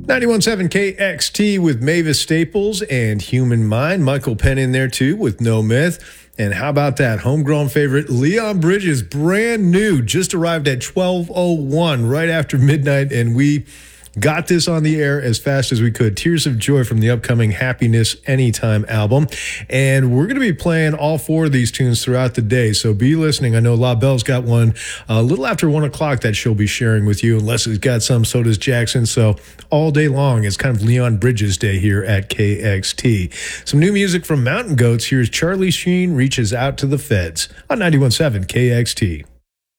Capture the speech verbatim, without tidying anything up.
ninety-one point seven K X T with Mavis Staples and Human Mind. Michael Penn in there too with No Myth. And how about that homegrown favorite, Leon Bridges, brand new, just arrived at twelve oh one right after midnight, and we got this on the air as fast as we could. Tears of Joy from the upcoming Happiness Anytime album. And we're going to be playing all four of these tunes throughout the day, so be listening. I know La Belle's got one a little after one o'clock that she'll be sharing with you. And Leslie's got some, so does Jackson. So all day long, it's kind of Leon Bridges Day here at K X T. Some new music from Mountain Goats. Here's Charlie Sheen, Reaches Out to the Feds on ninety-one point seven K X T.